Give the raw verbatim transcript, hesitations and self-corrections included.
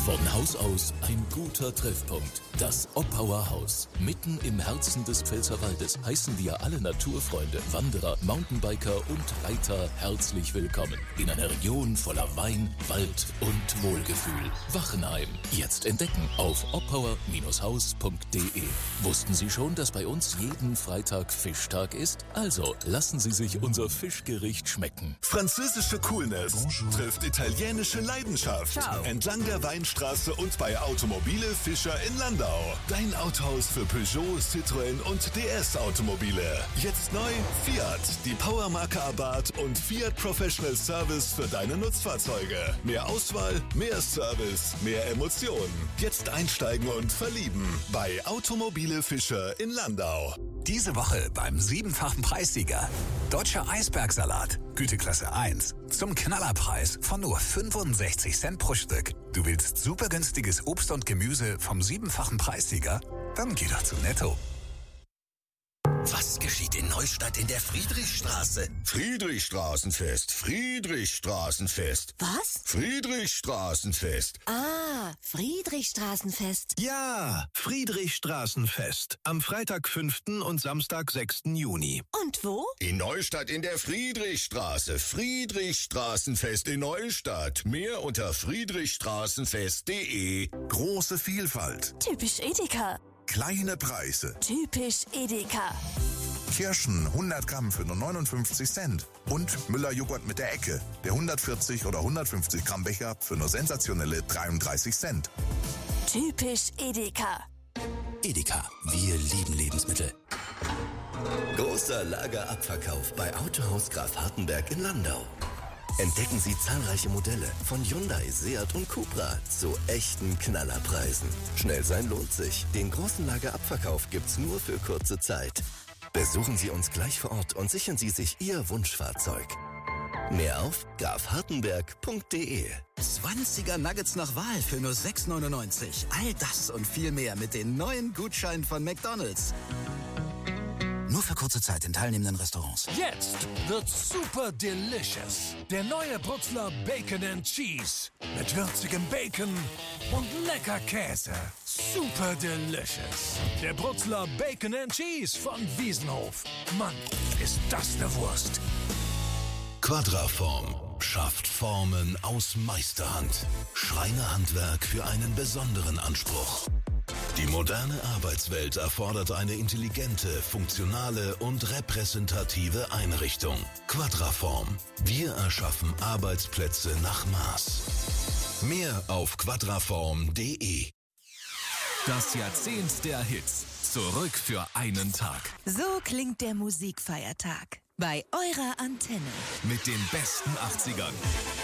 Von Haus aus ein guter Treffpunkt. Das Oppauer Haus. Mitten im Herzen des Pfälzerwaldes heißen wir alle Naturfreunde, Wanderer, Mountainbiker und Reiter herzlich willkommen. In einer Region voller Wein, Wald und Wohlgefühl. Wachenheim. Jetzt entdecken auf oppauer Haus punkt de. Wussten Sie schon, dass bei uns jeden Freitag Fischtag ist? Also lassen Sie sich unser Fischgericht schmecken. Französische Coolness Bonjour. Trifft italienische Leidenschaft. Ciao. Entlang der Weinstraße und bei Automobile Fischer in Landau. Dein Autohaus für Peugeot, Citroën und D S-Automobile. Jetzt neu Fiat, die Powermarke Abarth und Fiat Professional Service für deine Nutzfahrzeuge. Mehr Auswahl, mehr Service, mehr Emotionen. Jetzt einsteigen und verlieben bei Automobile Fischer in Landau. Diese Woche beim siebenfachen Preissieger. Deutscher Eisbergsalat, Güteklasse eins. Zum Knallerpreis von nur fünfundsechzig Cent pro Stück. Du willst super günstiges Obst und Gemüse vom siebenfachen Preissieger? Dann geh doch zu Netto. Was geschieht in Neustadt in der Friedrichstraße? Friedrichstraßenfest, Friedrichstraßenfest. Was? Friedrichstraßenfest. Ah, Friedrichstraßenfest. Ja, Friedrichstraßenfest. Am Freitag, fünften und Samstag, sechsten Juni. Und wo? In Neustadt in der Friedrichstraße. Friedrichstraßenfest in Neustadt. Mehr unter friedrichstraßenfest punkt de. Große Vielfalt. Typisch Edeka. Kleine Preise. Typisch Edeka. Kirschen hundert Gramm für nur neunundfünfzig Cent. Und Müller-Joghurt mit der Ecke. Der hundertvierzig oder hundertfünfzig Gramm Becher für nur sensationelle dreiunddreißig Cent. Typisch Edeka. Edeka, wir lieben Lebensmittel. Großer Lagerabverkauf bei Autohaus Graf Hartenberg in Landau. Entdecken Sie zahlreiche Modelle von Hyundai, Seat und Cupra zu echten Knallerpreisen. Schnell sein lohnt sich. Den großen Lagerabverkauf gibt's nur für kurze Zeit. Besuchen Sie uns gleich vor Ort und sichern Sie sich Ihr Wunschfahrzeug. Mehr auf graf hartenberg punkt de. zwanziger Nuggets nach Wahl für nur sechs neunundneunzig. All das und viel mehr mit den neuen Gutscheinen von McDonald's. Nur für kurze Zeit in teilnehmenden Restaurants. Jetzt wird's super delicious. Der neue Brutzler Bacon and Cheese. Mit würzigem Bacon und lecker Käse. Super delicious. Der Brutzler Bacon and Cheese von Wiesenhof. Mann, ist das eine Wurst. Quadraform schafft Formen aus Meisterhand. Schreinerhandwerk für einen besonderen Anspruch. Die moderne Arbeitswelt erfordert eine intelligente, funktionale und repräsentative Einrichtung. Quadraform. Wir erschaffen Arbeitsplätze nach Maß. Mehr auf quadraform punkt de. Das Jahrzehnt der Hits. Zurück für einen Tag. So klingt der Musikfeiertag bei eurer Antenne. Mit den besten achtzigern.